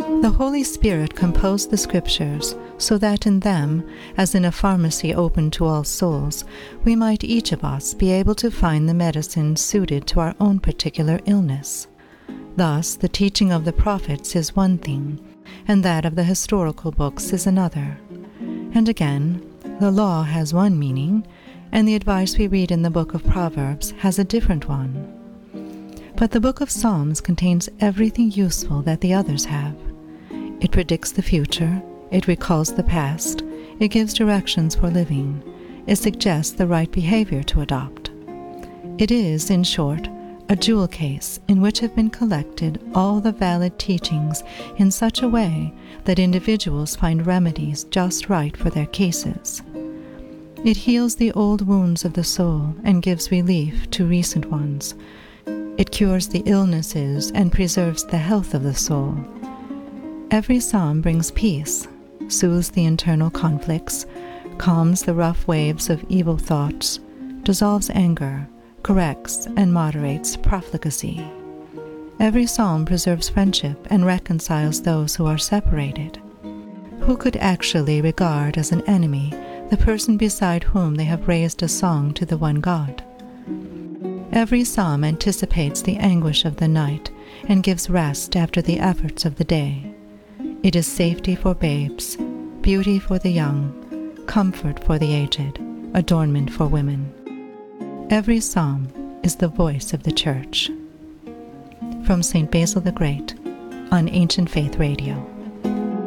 The Holy Spirit composed the Scriptures so that in them, as in a pharmacy open to all souls, we might each of us be able to find the medicine suited to our own particular illness. Thus, the teaching of the prophets is one thing, and that of the historical books is another. And again, the law has one meaning, and the advice we read in the book of Proverbs has a different one. But the book of Psalms contains everything useful that the others have. It predicts the future, it recalls the past, it gives directions for living, it suggests the right behavior to adopt. It is, in short, a jewel case in which have been collected all the valid teachings in such a way that individuals find remedies just right for their cases. It heals the old wounds of the soul and gives relief to recent ones. It cures the illnesses and preserves the health of the soul. Every psalm brings peace, soothes the internal conflicts, calms the rough waves of evil thoughts, dissolves anger, corrects and moderates profligacy. Every psalm preserves friendship and reconciles those who are separated. Who could actually regard as an enemy the person beside whom they have raised a song to the one God? Every psalm anticipates the anguish of the night and gives rest after the efforts of the day. It is safety for babes, beauty for the young, comfort for the aged, adornment for women. Every psalm is the voice of the Church. From St. Basil the Great on Ancient Faith Radio.